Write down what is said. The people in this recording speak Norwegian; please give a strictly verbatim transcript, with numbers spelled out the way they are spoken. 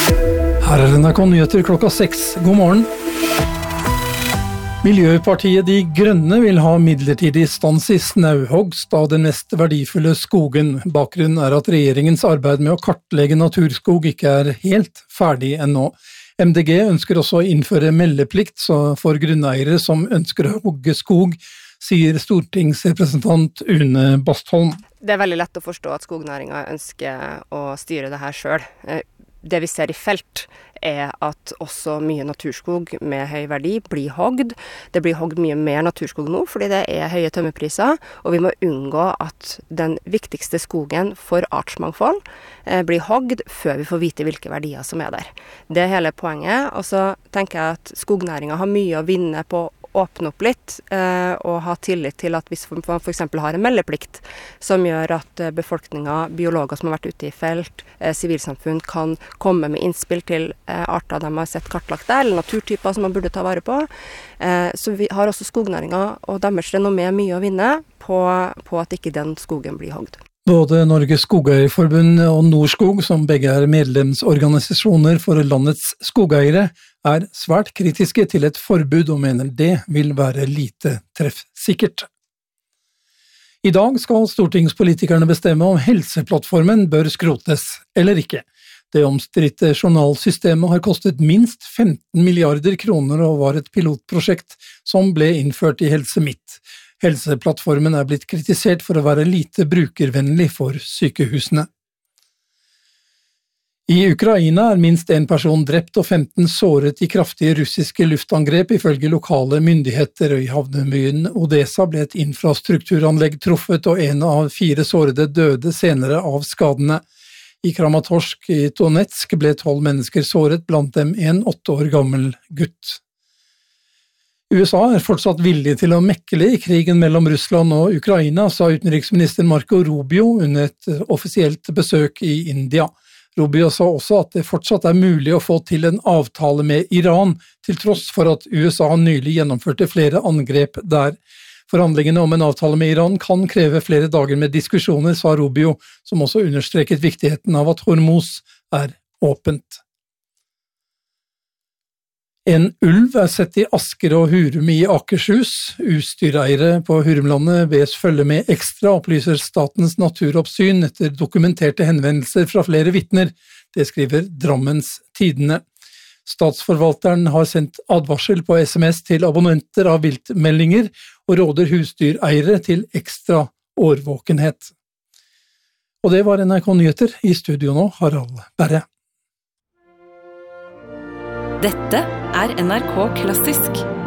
Her er N R K Nyheter klokka seks. God morgen. Miljøpartiet De Grønne vil ha midlertidig stans i snauhogst av den mest verdifulle skogen. Bakgrunnen er at regjeringens arbeid med å kartlegge naturskog ikke er helt ferdig ennå. M D G ønsker også å innføre meldeplikt for grunneiere som ønsker å hogge skog, sier stortingsrepresentant Une Bastholm. Det er veldig lett å forstå at skognæringen ønsker å styre det her selv. Det vi ser i felt er at også mye naturskog med høy verdi blir hogd. Det blir hogd mye mer naturskog nå fordi det er høye tømmerpriser, og vi må unngå at den viktigste skogen for artsmangfold blir hogd før vi får vite hvilke verdier som er der. Det er hele poenget, og så tenker jeg at skognæringen har mye å vinne på åpne opp litt eh, og ha tillit til at hvis man for eksempel har en meldeplikt som gjør at eh, befolkningen, biologer som har vært ute i felt, eh, sivilsamfunn kan komme med innspill til eh, arter de har sett kartlagt der, eller naturtyper som man burde ta vare på. Eh, så vi har også skognæringen og deres renommé mye å vinne på, på at ikke den skogen blir hogd. Både Norges Skogeierforbund og Norskog, som begge er medlemsorganisasjoner for landets skogeiere, er svært kritiske til et forbud og mener det vil være lite treffsikkert. I dag skal stortingspolitikerne bestemme om Helseplattformen bør skrotes eller ikke. Det omstridte journalsystemet har kostet minst femten milliarder kroner og var et pilotprosjekt som ble innført i Helse Midt. Helseplattformen er blitt kritisert for å være lite brukervennlig for sykehusene. I Ukraina er minst en person drept og femten såret i kraftige russiske luftangrep ifølge lokale myndigheter, og i havnebyen Odessa ble et infrastrukturanlegg truffet og en av fire sårede døde senere av skadene. I Kramatorsk i Donetsk ble tolv mennesker såret, blant dem en åtte år gammel gutt. U S A er fortsatt villig til å mekle i krigen mellom Russland og Ukraina, sa utenriksminister Marco Rubio under et offisielt besøk i India. Rubio sa også at det fortsatt er mulig å få til en avtale med Iran, til tross for at U S A nylig gjennomførte flere angrep der. Forhandlingene om en avtale med Iran kan kreve flere dager med diskusjoner, sa Rubio, som også understreket viktigheten av at Hormuz er åpent. En ulv er sett i Asker og Hurum i Akershus. Utstyreiere på Hurumlandet bes følge med ekstra, opplyser Statens naturoppsyn etter dokumenterte henvendelser fra flere vitner. Det skriver Drammens Tidende. Statsforvalteren har sendt advarsel på S M S til abonnenter av viltmeldinger og råder husdyreiere til ekstra årvåkenhet. Og det var N R K Nyheter. I studio nå, Harald Berre. Dette er N R K Klassisk.